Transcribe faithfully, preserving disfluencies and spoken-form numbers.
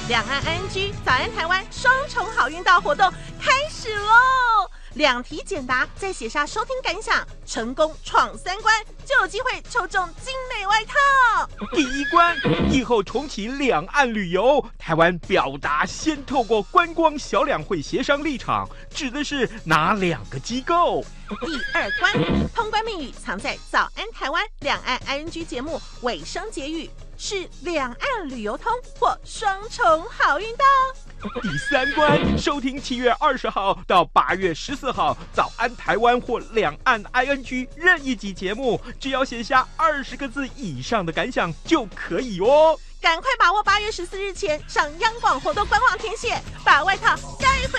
两岸 I N G 早安台湾双重好运到活动开始喽！两题简答，再写下收听感想，成功闯三关，就有机会抽中精美外套。 第一关，疫后重启两岸旅游，台湾表达先透过观光小两会协商立场，指的是哪两个机构？ 第二关，通关密语藏在早安台湾两岸 I N G 节目尾声结语，是两岸旅游通或双重好运到。 第三关，收听七月二十号到八月十四号早安台湾或两岸 I N G 任意集节目，只要写下二十个字以上的感想就可以哦。 赶快把握八月十四日前上央广活动官网填写，把外套带回